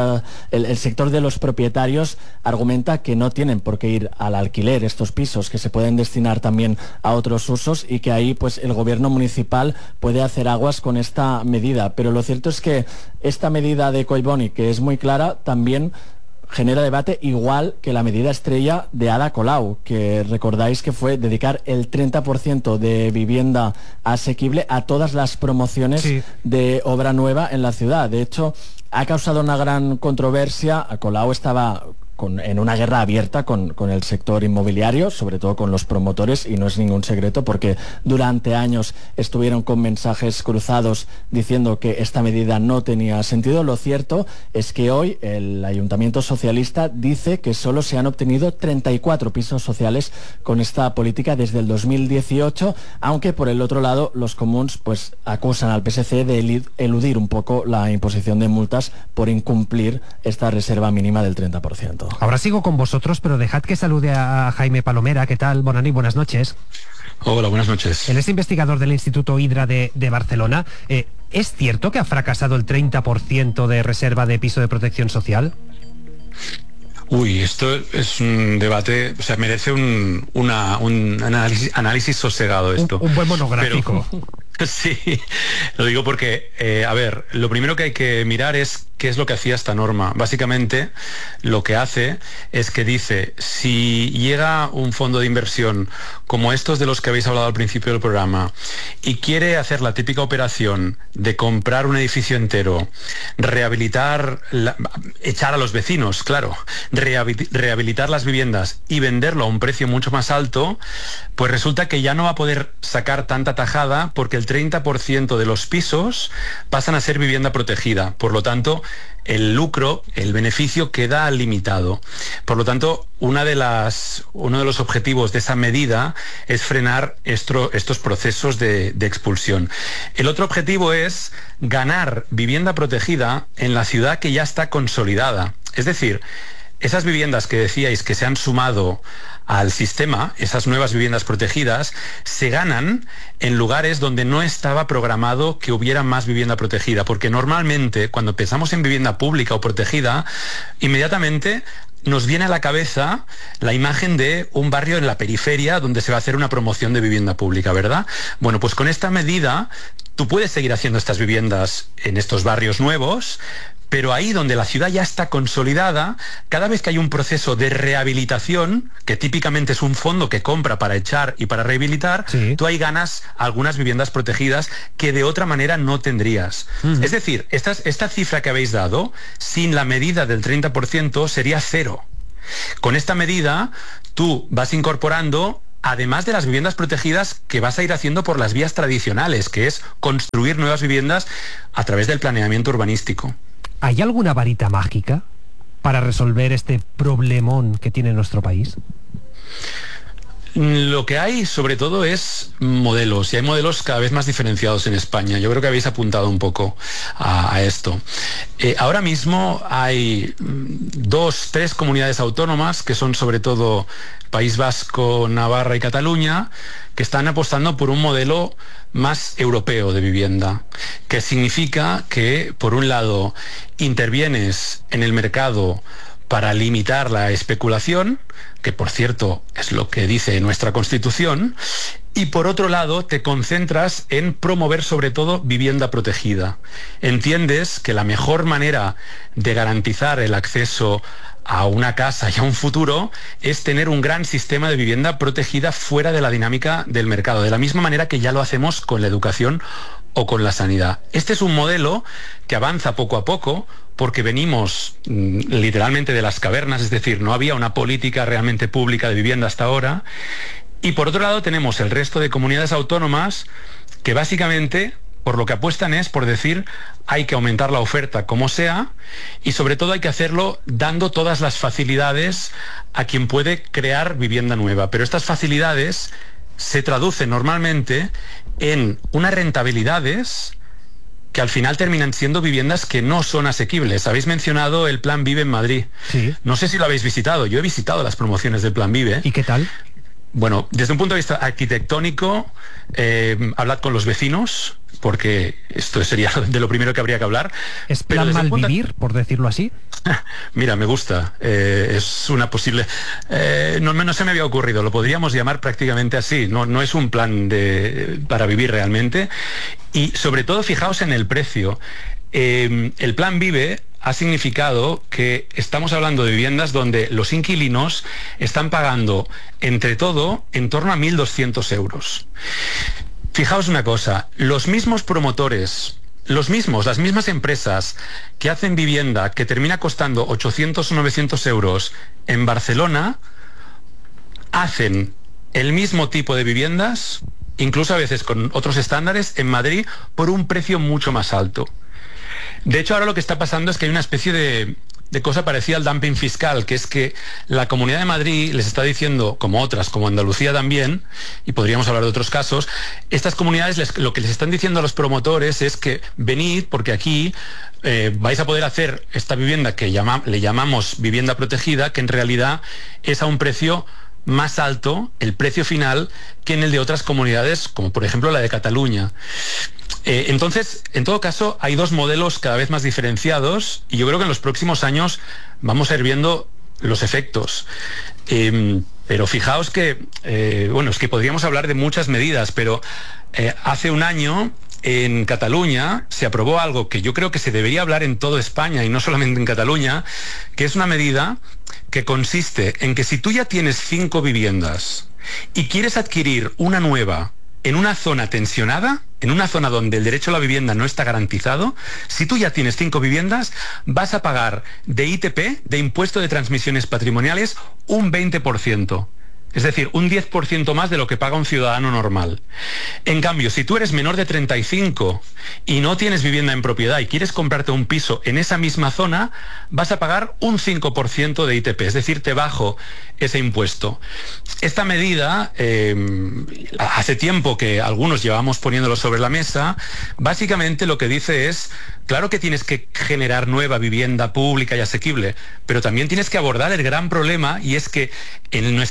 el sector de los propietarios argumenta que no tienen por qué ir al alquiler estos pisos, que se pueden destinar también a otros usos y que ahí pues el gobierno municipal puede hacer aguas con esta medida. Pero lo cierto es que esta medida de Collboni, que es muy clara, también genera debate, igual que la medida estrella de Ada Colau, que recordáis que fue dedicar el 30% de vivienda asequible a todas las promociones de obra nueva en la ciudad. De hecho, ha causado una gran controversia. Colau estaba en una guerra abierta con el sector inmobiliario, sobre todo con los promotores, y no es ningún secreto porque durante años estuvieron con mensajes cruzados diciendo que esta medida no tenía sentido. Lo cierto es que hoy el Ayuntamiento Socialista dice que solo se han obtenido 34 pisos sociales con esta política desde el 2018, aunque por el otro lado los comuns pues acusan al PSC de eludir un poco la imposición de multas por incumplir esta reserva mínima del 30%. Ahora sigo con vosotros, pero dejad que salude a Jaime Palomera. ¿Qué tal? Bonani, buenas noches. Hola, buenas noches. Él es investigador del Instituto Hidra de Barcelona. ¿Es cierto que ha fracasado el 30% de reserva de piso de protección social? Uy, esto es un debate, o sea, merece un análisis sosegado esto. Un buen monográfico. Pero, sí, lo digo porque, a ver, lo primero que hay que mirar es qué es lo que hacía esta norma. Básicamente, lo que hace es que dice, si llega un fondo de inversión como estos de los que habéis hablado al principio del programa y quiere hacer la típica operación de comprar un edificio entero, rehabilitar, echar a los vecinos, claro, rehabilitar las viviendas y venderlo a un precio mucho más alto, pues resulta que ya no va a poder sacar tanta tajada porque el 30% de los pisos pasan a ser vivienda protegida. Por lo tanto, el lucro, el beneficio queda limitado. Por lo tanto, uno de los objetivos de esa medida es frenar estos procesos de expulsión. El otro objetivo es ganar vivienda protegida en la ciudad que ya está consolidada. Es decir, esas viviendas que decíais que se han sumado al sistema, esas nuevas viviendas protegidas, se ganan en lugares donde no estaba programado que hubiera más vivienda protegida, porque normalmente cuando pensamos en vivienda pública o protegida, inmediatamente nos viene a la cabeza la imagen de un barrio en la periferia donde se va a hacer una promoción de vivienda pública, ¿verdad? Bueno, pues con esta medida tú puedes seguir haciendo estas viviendas en estos barrios nuevos, pero ahí donde la ciudad ya está consolidada, cada vez que hay un proceso de rehabilitación, que típicamente es un fondo que compra para echar y para rehabilitar, sí, tú ahí ganas algunas viviendas protegidas que de otra manera no tendrías. Es decir, esta cifra que habéis dado, sin la medida del 30%, sería 0. Con esta medida, tú vas incorporando, además de las viviendas protegidas, que vas a ir haciendo por las vías tradicionales, que es construir nuevas viviendas a través del planeamiento urbanístico. ¿Hay alguna varita mágica para resolver este problemón que tiene nuestro país? Lo que hay, sobre todo, es modelos, y hay modelos cada vez más diferenciados en España. Yo creo que habéis apuntado un poco a esto. Ahora mismo hay 2, 3 comunidades autónomas, que son sobre todo País Vasco, Navarra y Cataluña, que están apostando por un modelo más europeo de vivienda, que significa que, por un lado, intervienes en el mercado para limitar la especulación, que por cierto es lo que dice nuestra Constitución, y por otro lado te concentras en promover sobre todo vivienda protegida. Entiendes que la mejor manera de garantizar el acceso a una casa y a un futuro es tener un gran sistema de vivienda protegida fuera de la dinámica del mercado, de la misma manera que ya lo hacemos con la educación o con la sanidad. Este es un modelo que avanza poco a poco, porque venimos literalmente de las cavernas, es decir, no había una política realmente pública de vivienda hasta ahora. Y por otro lado tenemos el resto de comunidades autónomas que básicamente por lo que apuestan es por decir hay que aumentar la oferta como sea, y sobre todo hay que hacerlo dando todas las facilidades a quien puede crear vivienda nueva. Pero estas facilidades se traducen normalmente en unas rentabilidades que al final terminan siendo viviendas que no son asequibles. Habéis mencionado el Plan Vive en Madrid. Sí. No sé si lo habéis visitado. Yo he visitado las promociones del Plan Vive. ¿Y qué tal? Bueno, desde un punto de vista arquitectónico, hablad con los vecinos, porque esto sería de lo primero que habría que hablar. ¿Es plan mal vivir, por decirlo así? Mira, me gusta. Es una posible... no se me había ocurrido. Lo podríamos llamar prácticamente así. No es un plan para vivir realmente. Y sobre todo, fijaos en el precio. El Plan Vive ha significado que estamos hablando de viviendas donde los inquilinos están pagando, entre todo, en torno a 1.200 euros. Fijaos una cosa, los mismos promotores, las mismas empresas que hacen vivienda que termina costando 800 o 900 euros en Barcelona, hacen el mismo tipo de viviendas, incluso a veces con otros estándares, en Madrid, por un precio mucho más alto. De hecho, ahora lo que está pasando es que hay una especie de cosa parecida al dumping fiscal, que es que la Comunidad de Madrid les está diciendo, como otras, como Andalucía también, y podríamos hablar de otros casos, estas comunidades lo que les están diciendo a los promotores es que venid, porque aquí vais a poder hacer esta vivienda que le llamamos vivienda protegida, que en realidad es a un precio más alto, el precio final, que en el de otras comunidades, como por ejemplo la de Cataluña. Entonces, en todo caso, hay dos modelos cada vez más diferenciados, y yo creo que en los próximos años vamos a ir viendo los efectos. Pero fijaos que, es que podríamos hablar de muchas medidas, pero hace un año en Cataluña se aprobó algo que yo creo que se debería hablar en toda España y no solamente en Cataluña, que es una medida que consiste en que si tú ya tienes 5 viviendas y quieres adquirir una nueva en una zona tensionada, en una zona donde el derecho a la vivienda no está garantizado, si tú ya tienes 5 viviendas, vas a pagar de ITP, de impuesto de transmisiones patrimoniales, un 20%. Es decir, un 10% más de lo que paga un ciudadano normal. En cambio, si tú eres menor de 35 y no tienes vivienda en propiedad y quieres comprarte un piso en esa misma zona, vas a pagar un 5% de ITP, es decir, te bajo ese impuesto. Esta medida, hace tiempo que algunos llevamos poniéndolo sobre la mesa, básicamente lo que dice es, claro que tienes que generar nueva vivienda pública y asequible, pero también tienes que abordar el gran problema, y es que en nuestras ciudades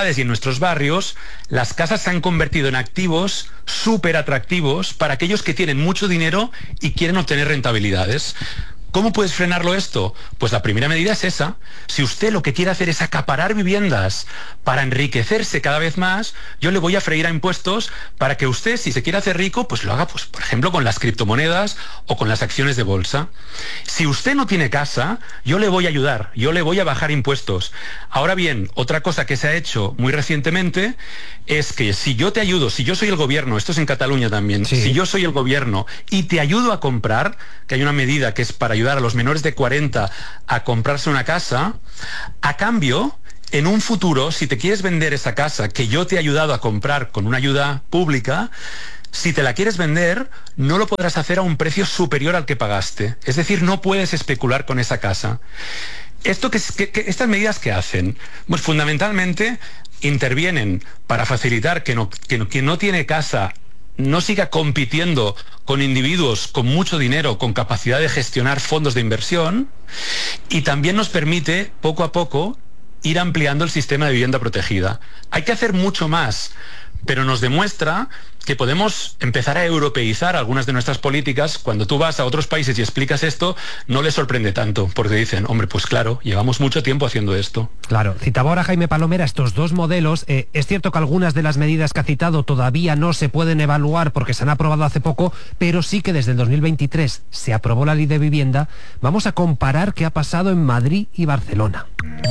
ciudades y en nuestros barrios, las casas se han convertido en activos súper atractivos para aquellos que tienen mucho dinero y quieren obtener rentabilidades. ¿Cómo puedes frenarlo esto? Pues la primera medida es esa. Si usted lo que quiere hacer es acaparar viviendas para enriquecerse cada vez más, yo le voy a freír a impuestos para que usted, si se quiere hacer rico, pues lo haga, pues, por ejemplo, con las criptomonedas o con las acciones de bolsa. Si usted no tiene casa, yo le voy a ayudar, yo le voy a bajar impuestos. Ahora bien, otra cosa que se ha hecho muy recientemente es que si yo te ayudo, si yo soy el gobierno, esto es en Cataluña también, si yo soy el gobierno y te ayudo a comprar, que hay una medida que es para ayudar a los menores de 40 a comprarse una casa, a cambio, en un futuro, si te quieres vender esa casa que yo te he ayudado a comprar con una ayuda pública, si te la quieres vender, no lo podrás hacer a un precio superior al que pagaste. Es decir, no puedes especular con esa casa. Estas medidas que hacen, pues fundamentalmente intervienen para facilitar que quien no tiene casa no siga compitiendo con individuos con mucho dinero, con capacidad de gestionar fondos de inversión, y también nos permite, poco a poco, ir ampliando el sistema de vivienda protegida. Hay que hacer mucho más, pero nos demuestra que podemos empezar a europeizar algunas de nuestras políticas. Cuando tú vas a otros países y explicas esto, no les sorprende tanto, porque dicen, hombre, pues claro, llevamos mucho tiempo haciendo esto. Claro, citaba ahora Jaime Palomera estos dos modelos. Es cierto que algunas de las medidas que ha citado todavía no se pueden evaluar porque se han aprobado hace poco, pero sí que desde el 2023 se aprobó la ley de vivienda. Vamos a comparar qué ha pasado en Madrid y Barcelona.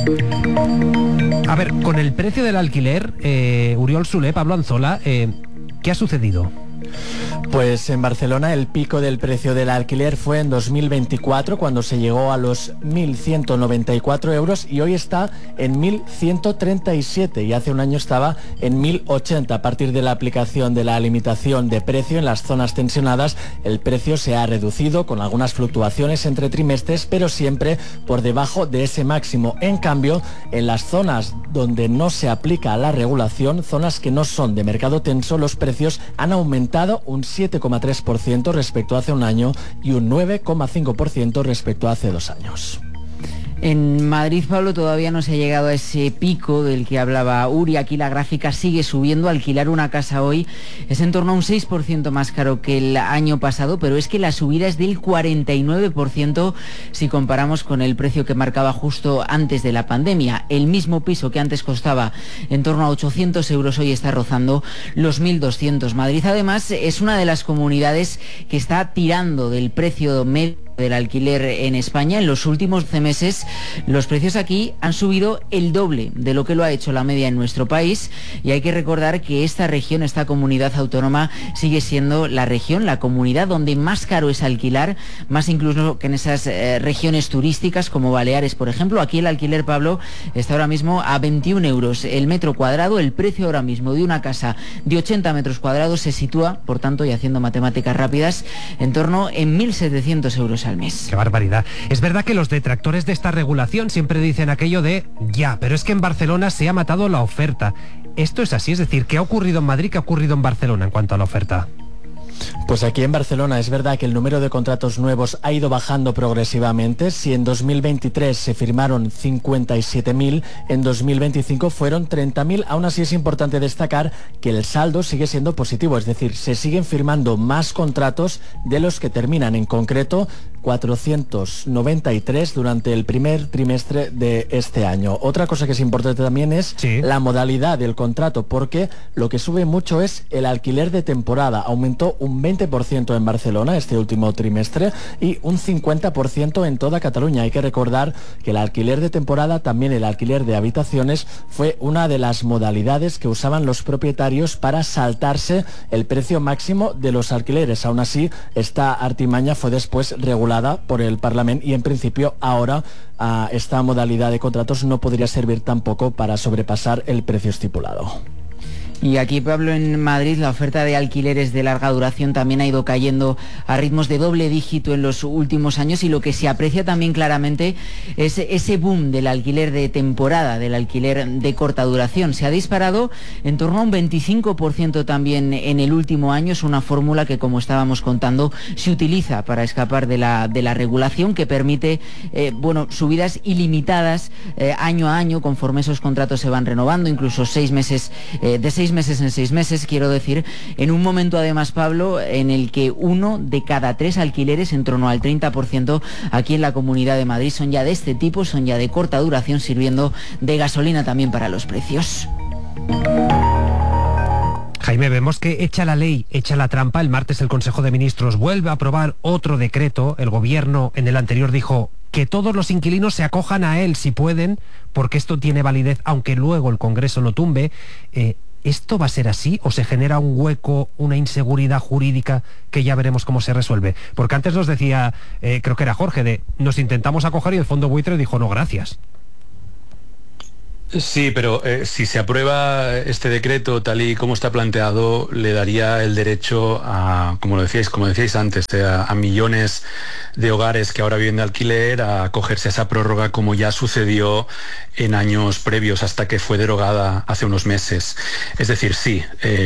A ver, con el precio del alquiler, Uriol Soler, Pablo Anzola, ¿qué ha sucedido? Pues en Barcelona el pico del precio del alquiler fue en 2024, cuando se llegó a los 1.194 euros, y hoy está en 1.137, y hace un año estaba en 1.080. A partir de la aplicación de la limitación de precio en las zonas tensionadas, el precio se ha reducido con algunas fluctuaciones entre trimestres, pero siempre por debajo de ese máximo. En cambio, en las zonas donde no se aplica la regulación, zonas que no son de mercado tenso, los precios han aumentado un 7,3% respecto a hace un año y un 9,5% respecto a hace 2 años. En Madrid, Pablo, todavía no se ha llegado a ese pico del que hablaba Uri. Aquí la gráfica sigue subiendo. Alquilar una casa hoy es en torno a un 6% más caro que el año pasado, pero es que la subida es del 49% si comparamos con el precio que marcaba justo antes de la pandemia. El mismo piso que antes costaba en torno a 800 euros hoy está rozando los 1.200. Madrid, además, es una de las comunidades que está tirando del precio medio del alquiler en España. En los últimos 12 meses los precios aquí han subido el doble de lo que lo ha hecho la media en nuestro país, y hay que recordar que esta región, esta comunidad autónoma, sigue siendo la región, la comunidad donde más caro es alquilar, más incluso que en esas regiones turísticas como Baleares, por ejemplo. Aquí el alquiler, Pablo, está ahora mismo a 21 euros el metro cuadrado. El precio ahora mismo de una casa de 80 metros cuadrados se sitúa, por tanto, y haciendo matemáticas rápidas, en torno en 1.700 euros al mes. ¡Qué barbaridad! Es verdad que los detractores de esta regulación siempre dicen aquello de ya, pero es que en Barcelona se ha matado la oferta. ¿Esto es así? Es decir, ¿qué ha ocurrido en Madrid, qué ha ocurrido en Barcelona en cuanto a la oferta? Pues aquí en Barcelona es verdad que el número de contratos nuevos ha ido bajando progresivamente. Si en 2023 se firmaron 57.000, en 2025 fueron 30.000. Aún así es importante destacar que el saldo sigue siendo positivo, es decir, se siguen firmando más contratos de los que terminan. En concreto, 493 durante el primer trimestre de este año. Otra cosa que es importante también es la modalidad del contrato, porque lo que sube mucho es el alquiler de temporada. Aumentó un 20% en Barcelona este último trimestre y un 50% en toda Cataluña. Hay que recordar que el alquiler de temporada, también el alquiler de habitaciones, fue una de las modalidades que usaban los propietarios para saltarse el precio máximo de los alquileres. Aún así, esta artimaña fue después regulada por el Parlamento y en principio ahora esta modalidad de contratos no podría servir tampoco para sobrepasar el precio estipulado. Y aquí, Pablo, en Madrid la oferta de alquileres de larga duración también ha ido cayendo a ritmos de doble dígito en los últimos años, y lo que se aprecia también claramente es ese boom del alquiler de temporada, del alquiler de corta duración. Se ha disparado en torno a un 25% también en el último año. Es una fórmula que, como estábamos contando, se utiliza para escapar de la regulación, que permite subidas ilimitadas año a año, conforme esos contratos se van renovando, incluso 6 meses, de 6 meses en 6 meses, quiero decir, en un momento además, Pablo, en el que 1 de cada 3 alquileres, en torno al 30% aquí en la Comunidad de Madrid, son ya de este tipo, son ya de corta duración, sirviendo de gasolina también para los precios. Jaime, vemos que echa la ley, echa la trampa. El martes el Consejo de Ministros vuelve a aprobar otro decreto. El Gobierno en el anterior dijo que todos los inquilinos se acojan a él si pueden, porque esto tiene validez, aunque luego el Congreso lo tumbe. ¿Esto va a ser así o se genera un hueco, una inseguridad jurídica que ya veremos cómo se resuelve? Porque antes nos decía, creo que era Jorge, nos intentamos acoger y el Fondo Buitre dijo no, gracias. Sí, pero si se aprueba este decreto tal y como está planteado, le daría el derecho a, como decíais antes, a millones de hogares que ahora viven de alquiler a acogerse a esa prórroga, como ya sucedió en años previos, hasta que fue derogada hace unos meses. Es decir, sí,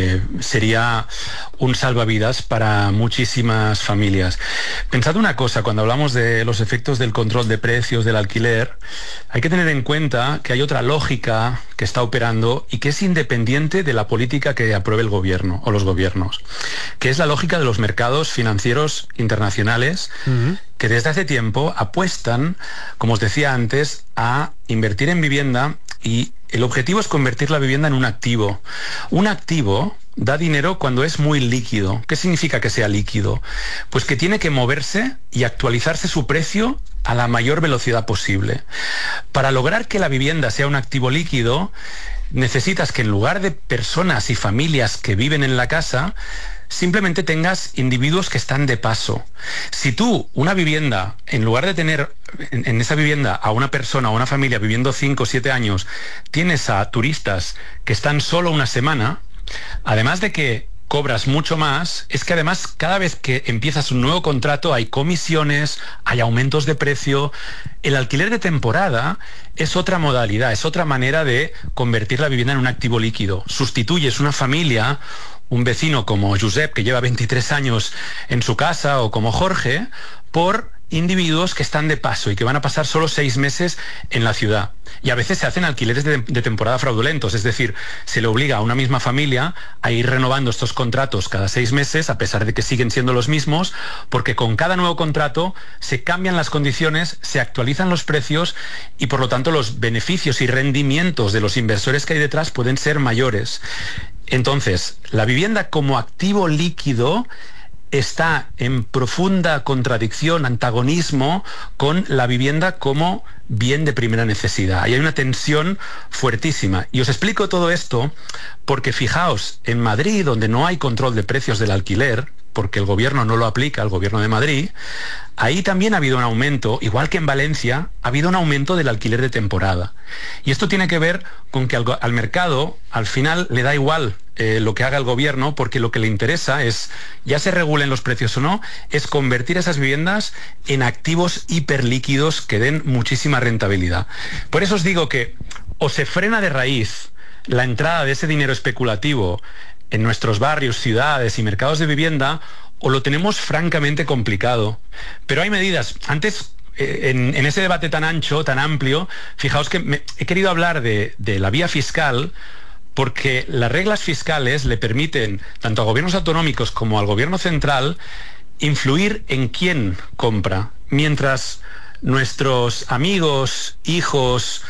sería un salvavidas para muchísimas familias. Pensad una cosa, cuando hablamos de los efectos del control de precios del alquiler, hay que tener en cuenta que hay otra lógica que está operando y que es independiente de la política que apruebe el gobierno o los gobiernos, que es la lógica de los mercados financieros internacionales, que desde hace tiempo apuestan, como os decía antes, a invertir en vivienda, y el objetivo es convertir la vivienda en un activo. Un activo da dinero cuando es muy líquido. ¿Qué significa que sea líquido? Pues que tiene que moverse y actualizarse su precio a la mayor velocidad posible. Para lograr que la vivienda sea un activo líquido, necesitas que en lugar de personas y familias que viven en la casa, simplemente tengas individuos que están de paso. Si tú, una vivienda, en lugar de tener en esa vivienda a una persona o una familia viviendo 5 o 7 años, tienes a turistas que están solo una semana, además de que cobras mucho más, es que además cada vez que empiezas un nuevo contrato hay comisiones, hay aumentos de precio. El alquiler de temporada es otra modalidad, es otra manera de convertir la vivienda en un activo líquido. Sustituyes una familia, un vecino como Josep, que lleva 23 años en su casa, o como Jorge, por individuos que están de paso y que van a pasar solo 6 meses en la ciudad. Y a veces se hacen alquileres de temporada fraudulentos, es decir, se le obliga a una misma familia a ir renovando estos contratos cada 6 meses, a pesar de que siguen siendo los mismos, porque con cada nuevo contrato se cambian las condiciones, se actualizan los precios y por lo tanto los beneficios y rendimientos de los inversores que hay detrás pueden ser mayores. Entonces, la vivienda como activo líquido está en profunda contradicción, antagonismo con la vivienda como bien de primera necesidad. Y hay una tensión fuertísima. Y os explico todo esto porque fijaos, en Madrid, donde no hay control de precios del alquiler, porque el gobierno no lo aplica, el gobierno de Madrid, ahí también ha habido un aumento, igual que en Valencia, ha habido un aumento del alquiler de temporada. Y esto tiene que ver con que al mercado, al final, le da igual lo que haga el gobierno, porque lo que le interesa es, ya se regulen los precios o no, es convertir esas viviendas en activos hiperlíquidos que den muchísima rentabilidad. Por eso os digo que o se frena de raíz la entrada de ese dinero especulativo en nuestros barrios, ciudades y mercados de vivienda, o lo tenemos francamente complicado. Pero hay medidas. Antes, en ese debate tan ancho, tan amplio, fijaos que he querido hablar de la vía fiscal, porque las reglas fiscales le permiten, tanto a gobiernos autonómicos como al gobierno central, influir en quién compra. Mientras nuestros amigos, hijos,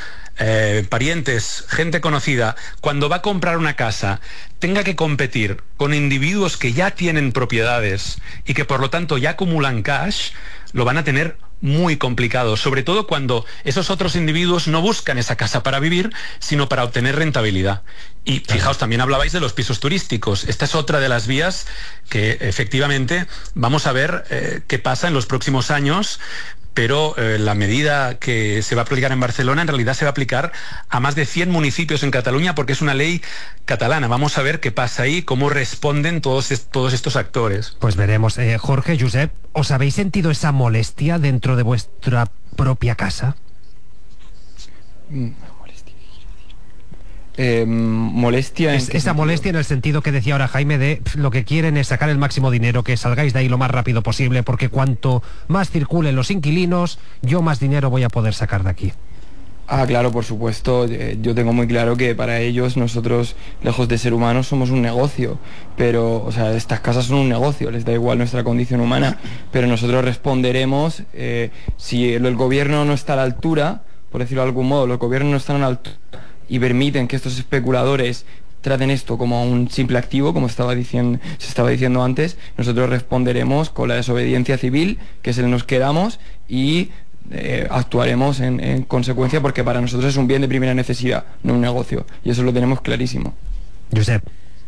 parientes, gente conocida, cuando va a comprar una casa, tenga que competir con individuos que ya tienen propiedades y que por lo tanto ya acumulan cash, lo van a tener muy complicado, sobre todo cuando esos otros individuos no buscan esa casa para vivir, sino para obtener rentabilidad. Y fijaos, también hablabais de los pisos turísticos. Esta es otra de las vías que efectivamente vamos a ver qué pasa en los próximos años, pero la medida que se va a aplicar en Barcelona en realidad se va a aplicar a más de 100 municipios en Cataluña porque es una ley catalana. Vamos a ver qué pasa ahí, cómo responden todos estos actores. Pues veremos. Jorge, Josep, ¿os habéis sentido esa molestia dentro de vuestra propia casa? Molestia. Esa molestia en el sentido que decía ahora Jaime de lo que quieren es sacar el máximo dinero, que salgáis de ahí lo más rápido posible, porque cuanto más circulen los inquilinos, yo más dinero voy a poder sacar de aquí. Claro, por supuesto. Yo tengo muy claro que para ellos, nosotros, lejos de ser humanos, somos un negocio. Pero, o sea, estas casas son un negocio, les da igual nuestra condición humana. Pero nosotros responderemos, si el gobierno no está a la altura, por decirlo de algún modo, los gobiernos no están a la altura y permiten que estos especuladores traten esto como un simple activo, como se estaba diciendo antes, nosotros responderemos con la desobediencia civil, que se nos quedamos, y actuaremos en consecuencia, porque para nosotros es un bien de primera necesidad, no un negocio, y eso lo tenemos clarísimo. Josep.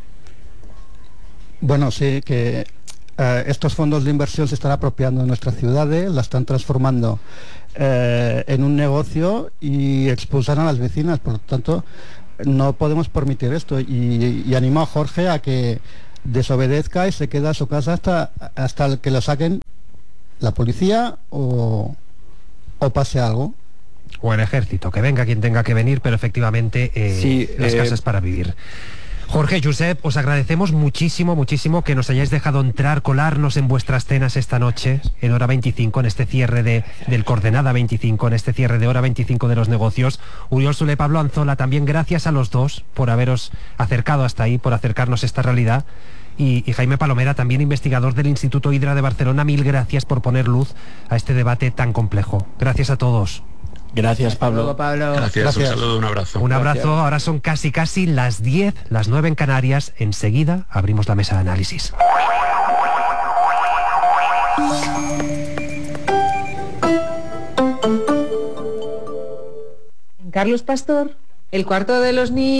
Bueno, sí, que estos fondos de inversión se están apropiando de nuestras ciudades, la están transformando en un negocio y expulsan a las vecinas. Por lo tanto, no podemos permitir esto, y animo a Jorge a que desobedezca y se quede a su casa hasta que lo saquen la policía o pase algo. O el ejército, que venga quien tenga que venir, pero efectivamente las casas para vivir. Jorge, Josep, os agradecemos muchísimo, muchísimo que nos hayáis dejado entrar, colarnos en vuestras cenas esta noche, en hora 25, en este cierre del Coordenada 25, en este cierre de hora 25 de los negocios. Uriol Soler, Pablo Anzola, también gracias a los dos por haberos acercado hasta ahí, por acercarnos a esta realidad. Y Jaime Palomera, también investigador del Instituto Hidra de Barcelona, mil gracias por poner luz a este debate tan complejo. Gracias a todos. Gracias, Pablo. Luego, Pablo. Gracias, un saludo, un abrazo. Un abrazo. Ahora son casi las 10, las 9 en Canarias. Enseguida abrimos la mesa de análisis. Carlos Pastor, el cuarto de los niños.